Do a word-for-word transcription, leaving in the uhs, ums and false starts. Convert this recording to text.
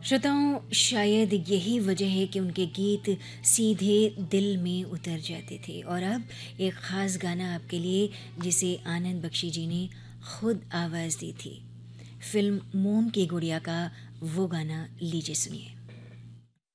श्रोताओं, शायद यही वजह है कि उनके गीत सीधे दिल में उतर जाते थे। और अब एक ख़ास गाना आपके लिए, जिसे आनंद बख्शी जी ने खुद आवाज़ दी थी। फिल्म मोम की गुड़िया का वो गाना लीजिए सुनिए।